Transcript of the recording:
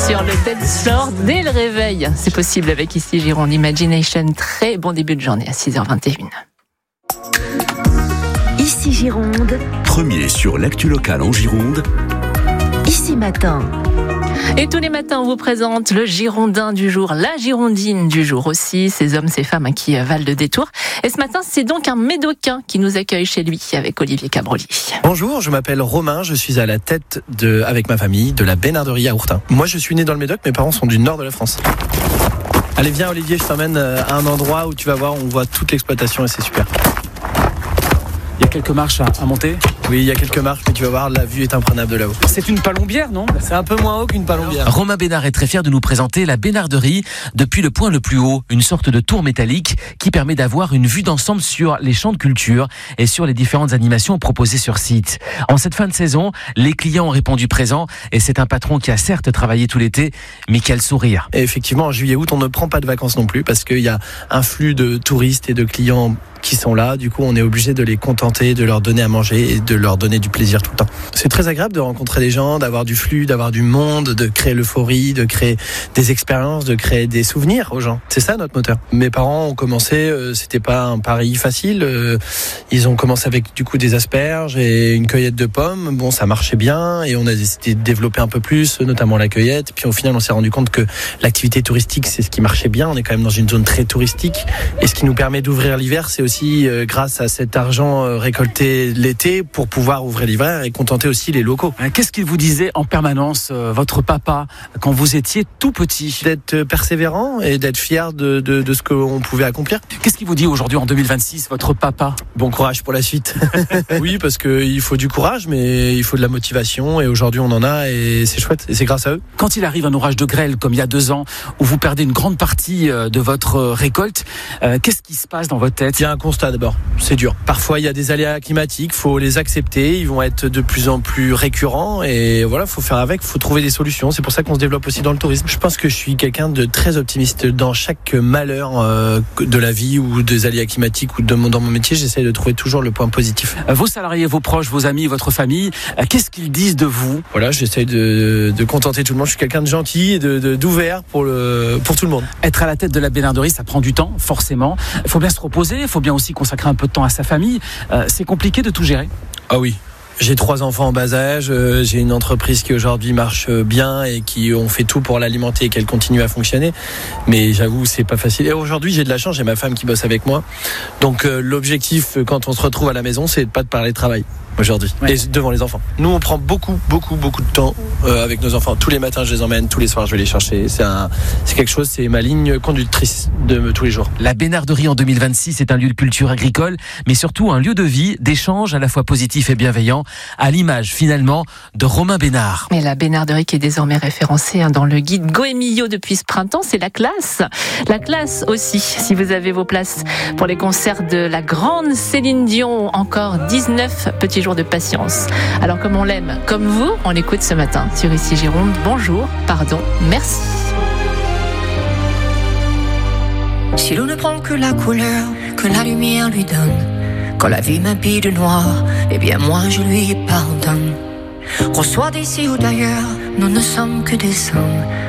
sur le dance floor dès le réveil. C'est possible avec Ici Gironde Imagination. Très bon début de journée à 6h21. Ici Gironde. Premier sur l'actu locale en Gironde. Ici Matin. Et tous les matins, on vous présente le Girondin du jour, la Girondine du jour aussi, ces hommes, ces femmes qui valent le détour. Et ce matin, c'est donc un Médocain qui nous accueille chez lui avec Olivier Cabroli. Bonjour, je m'appelle Romain, je suis à la tête avec ma famille de la Bénarderie à Ourtin. Moi, je suis né dans le Médoc, mes parents sont du nord de la France. Allez, viens Olivier, je t'emmène à un endroit où tu vas voir, on voit toute l'exploitation et c'est super. Il y a quelques marches à monter. Oui, il y a quelques marches, mais tu vas voir, la vue est imprenable de là-haut. C'est une palombière, non ? C'est un peu moins haut qu'une palombière. Romain Bénard est très fier de nous présenter la Bénarderie depuis le point le plus haut, une sorte de tour métallique qui permet d'avoir une vue d'ensemble sur les champs de culture et sur les différentes animations proposées sur site. En cette fin de saison, les clients ont répondu présent et c'est un patron qui a certes travaillé tout l'été, mais qui a le sourire. Et effectivement, en juillet-août, on ne prend pas de vacances non plus parce qu'il y a un flux de touristes et de clients qui sont là. Du coup, on est obligé de les contenter, de leur donner à manger et de leur donner du plaisir tout le temps. C'est très agréable de rencontrer des gens, d'avoir du flux, d'avoir du monde, de créer l'euphorie, de créer des expériences, de créer des souvenirs aux gens. C'est ça notre moteur. Mes parents ont commencé, c'était pas un pari facile. Ils ont commencé avec du coup des asperges et une cueillette de pommes. Bon, ça marchait bien et on a décidé de développer un peu plus, notamment la cueillette. Puis au final, on s'est rendu compte que l'activité touristique, c'est ce qui marchait bien. On est quand même dans une zone très touristique et ce qui nous permet d'ouvrir l'hiver, c'est aussi grâce à cet argent récolté l'été pour pouvoir ouvrir l'hiver et contenter aussi les locaux. Qu'est-ce qu'il vous disait en permanence, votre papa, quand vous étiez tout petit ? D'être persévérant et d'être fier de ce qu'on pouvait accomplir. Qu'est-ce qu'il vous dit aujourd'hui en 2026, votre papa ? Bon courage pour la suite. Oui, parce qu'il faut du courage, mais il faut de la motivation et aujourd'hui on en a et c'est chouette et c'est grâce à eux. Quand il arrive un orage de grêle comme il y a 2 ans où vous perdez une grande partie de votre récolte, qu'est-ce qui se passe dans votre tête ? Il y a un constat d'abord, c'est dur. Parfois il y a des aléas climatiques, faut les accepter, ils vont être de plus en plus récurrents et voilà, faut faire avec, faut trouver des solutions. C'est pour ça qu'on se développe aussi dans le tourisme. Je pense que je suis quelqu'un de très optimiste dans chaque malheur de la vie ou des aléas climatiques ou dans mon métier, j'essaie de trouver toujours le point positif. Vos salariés, vos proches, vos amis, votre famille, qu'est-ce qu'ils disent de vous ? Voilà, j'essaie de contenter tout le monde. Je suis quelqu'un de gentil et d'ouvert pour tout le monde. Être à la tête de la Bénarderie, ça prend du temps, forcément. Il faut bien se reposer, il faut bien aussi consacrer un peu de temps à sa famille. C'est compliqué de tout gérer ? Ah oui. J'ai 3 enfants en bas âge, j'ai une entreprise qui aujourd'hui marche bien et qui on fait tout pour l'alimenter et qu'elle continue à fonctionner. Mais j'avoue, c'est pas facile. Et aujourd'hui, j'ai de la chance, j'ai ma femme qui bosse avec moi. Donc l'objectif quand on se retrouve à la maison, c'est de pas de parler de travail aujourd'hui. Ouais. Et devant les enfants. Nous, on prend beaucoup de temps avec nos enfants. Tous les matins, je les emmène, tous les soirs, je vais les chercher. C'est quelque chose, c'est ma ligne conductrice de tous les jours. La Bénarderie en 2026 est un lieu de culture agricole, mais surtout un lieu de vie, d'échange à la fois positif et bienveillant, à l'image finalement de Romain Bénard. Et la Bénarderie qui est désormais référencée dans le guide Goemio depuis ce printemps, c'est la classe. La classe aussi, si vous avez vos places pour les concerts de la grande Céline Dion, encore 19 petits jours de patience. Alors comme on l'aime, comme vous, on l'écoute ce matin sur Ici Gironde. Bonjour, pardon, merci. Si l'on ne prend que la couleur que la lumière lui donne, quand la vie m'habille de noir, eh bien moi je lui pardonne. Qu'on soit d'ici ou d'ailleurs, nous ne sommes que des hommes.